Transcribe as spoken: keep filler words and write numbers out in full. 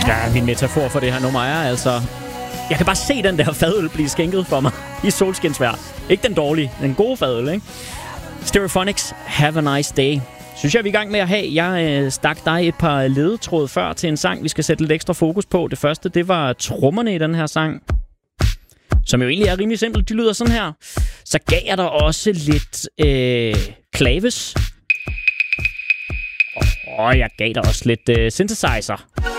Ja, min metafor for det her nummer er altså... Jeg kan bare se den der fadøl blive skænket for mig i solskinsvejr. Ikke den dårlige, den gode fadøl, ikke? Stereophonics, Have a Nice Day. Synes jeg, vi er i gang med at have. Jeg øh, stak dig et par ledetråd før til en sang, vi skal sætte lidt ekstra fokus på. Det første, det var trommerne i den her sang, som jo egentlig er rimelig simpelt. De lyder sådan her. Så gav jeg der også lidt øh, klaves. Og jeg gav der også lidt øh, synthesizer.